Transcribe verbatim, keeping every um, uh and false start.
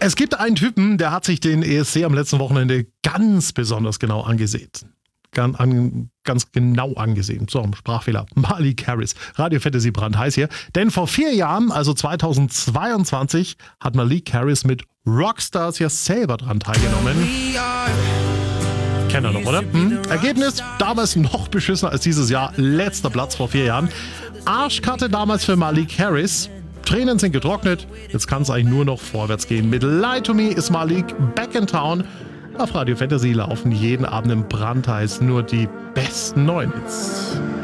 Es gibt einen Typen, der hat sich den E S C am letzten Wochenende ganz besonders genau angesehen. Ganz, an, ganz genau angesehen. So, Sprachfehler. Malik Harris. Radio Fantasy brandheiß hier. Denn vor vier Jahren, also zweitausendzweiundzwanzig, hat Malik Harris mit Rockstars ja selber dran teilgenommen. Kennt ihr noch, oder? Hm? Ergebnis? Damals noch beschissener als dieses Jahr. Letzter Platz vor vier Jahren. Arschkarte damals für Malik Harris. Tränen sind getrocknet. Jetzt kann es eigentlich nur noch vorwärts gehen. Mit Lie to Me ist Malik back in town. Auf Radio Fantasy laufen jeden Abend im Brandheiß nur die besten neuen Hits.